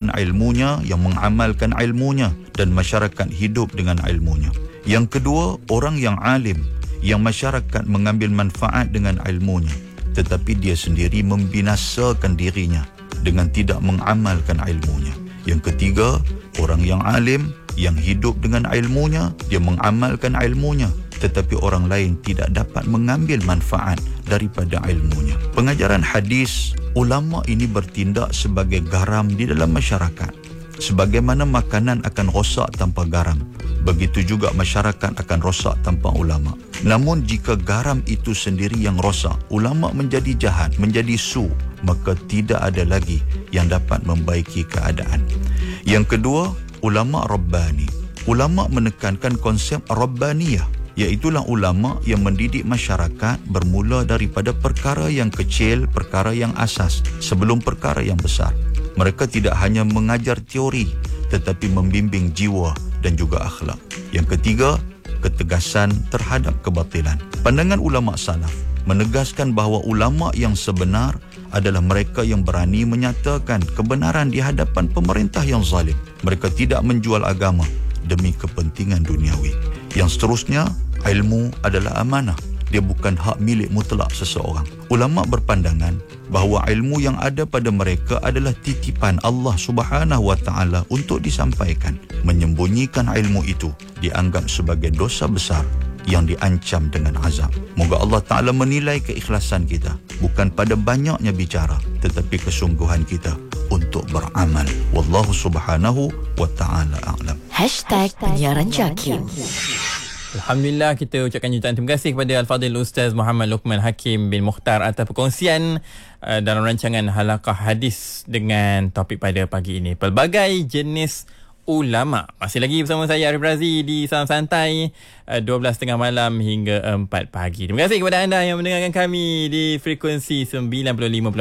dengan ilmunya, yang mengamalkan ilmunya, dan masyarakat hidup dengan ilmunya. Yang kedua, orang yang alim, yang masyarakat mengambil manfaat dengan ilmunya, tetapi dia sendiri membinasakan dirinya dengan tidak mengamalkan ilmunya. Yang ketiga, orang yang alim, yang hidup dengan ilmunya, dia mengamalkan ilmunya, tetapi orang lain tidak dapat mengambil manfaat daripada ilmunya. Pengajaran hadis, ulama ini bertindak sebagai garam di dalam masyarakat. Sebagaimana makanan akan rosak tanpa garam, begitu juga masyarakat akan rosak tanpa ulama. Namun jika garam itu sendiri yang rosak, ulama menjadi jahat, menjadi su, maka tidak ada lagi yang dapat membaiki keadaan. Yang kedua, ulama Rabbani. Ulama menekankan konsep Rabbaniyah, iaitulah ulama yang mendidik masyarakat bermula daripada perkara yang kecil, perkara yang asas, sebelum perkara yang besar. Mereka tidak hanya mengajar teori, tetapi membimbing jiwa dan juga akhlak. Yang ketiga, ketegasan terhadap kebatilan. Pandangan ulama salaf menegaskan bahawa ulama yang sebenar adalah mereka yang berani menyatakan kebenaran di hadapan pemerintah yang zalim. Mereka tidak menjual agama demi kepentingan duniawi. Yang seterusnya, ilmu adalah amanah. Dia bukan hak milik mutlak seseorang. Ulama berpandangan bahawa ilmu yang ada pada mereka adalah titipan Allah Subhanahu wa taala untuk disampaikan. Menyembunyikan ilmu itu dianggap sebagai dosa besar yang diancam dengan azab. Moga Allah Ta'ala menilai keikhlasan kita, bukan pada banyaknya bicara, tetapi kesungguhan kita untuk beramal. Wallahu Subhanahu wa Ta'ala a'lam. #penyiaran Jakim. Alhamdulillah, kita ucapkan jutaan terima kasih kepada Al-Fadhil Ustaz Muhammad Luqman Hakim bin Mukhtar atas perkongsian dalam rancangan Halaqah Hadis dengan topik pada pagi ini, pelbagai jenis ulama. Masih lagi bersama saya Arif Razi di Salam Santai 12.30 malam hingga 4 pagi. Terima kasih kepada anda yang mendengarkan kami di frekuensi 95.6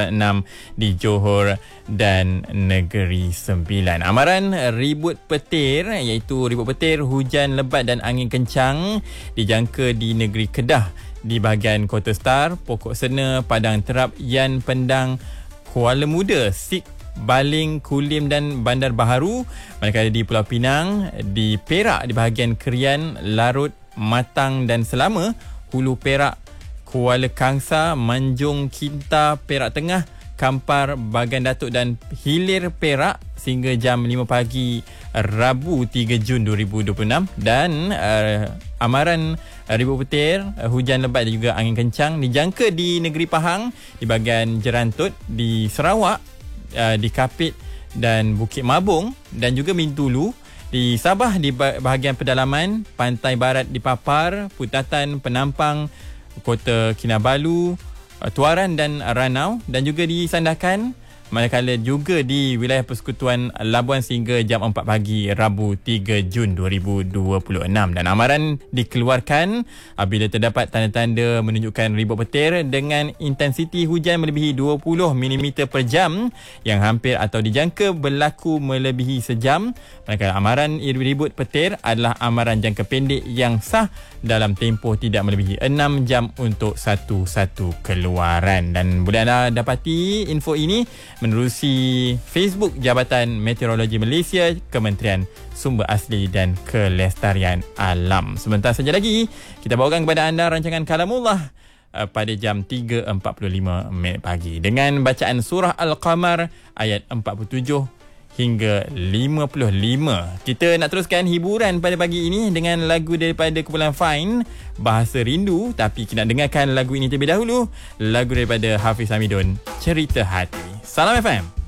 di Johor dan Negeri Sembilan. Amaran ribut petir, iaitu ribut petir, hujan lebat dan angin kencang dijangka di negeri Kedah, di bahagian Kota Star, Pokok Sena, Padang Terap, Yan Pendang, Kuala Muda, Sik, Baling, Kulim dan Bandar Baharu. Manakala di Pulau Pinang, di Perak, di bahagian Krian, Larut, Matang dan Selama, Hulu Perak, Kuala Kangsa, Manjung, Kinta, Perak Tengah, Kampar, Bagan Datuk dan Hilir Perak sehingga jam 5 pagi Rabu 3 Jun 2026. Dan amaran ribut petir, hujan lebat dan juga angin kencang dijangka di negeri Pahang, di bahagian Jerantut, di Sarawak, di Kapit dan Bukit Mabung dan juga Bintulu, di Sabah di bahagian pedalaman, pantai barat di Papar, Putatan, Penampang, Kota Kinabalu, Tuaran dan Ranau, dan juga di Sandakan. Manakala juga di wilayah Persekutuan Labuan sehingga jam 4 pagi Rabu 3 Jun 2026. Dan amaran dikeluarkan apabila terdapat tanda-tanda menunjukkan ribut petir dengan intensiti hujan melebihi 20 mm per jam yang hampir atau dijangka berlaku melebihi sejam. Manakala amaran ribut petir adalah amaran jangka pendek yang sah dalam tempoh tidak melebihi 6 jam untuk satu-satu keluaran. Dan boleh anda dapati info ini menerusi Facebook Jabatan Meteorologi Malaysia, Kementerian Sumber Asli dan Kelestarian Alam. Sebentar saja lagi kita bawakan kepada anda rancangan Kalamullah pada jam 3.45 pagi dengan bacaan surah Al-Qamar ayat 47 hingga 55. Kita nak teruskan hiburan pada pagi ini dengan lagu daripada kumpulan Fine, Bahasa Rindu. Tapi kita nak dengarkan lagu ini terlebih dahulu, lagu daripada Hafiz Hamidun, Cerita Hati. Salam FM.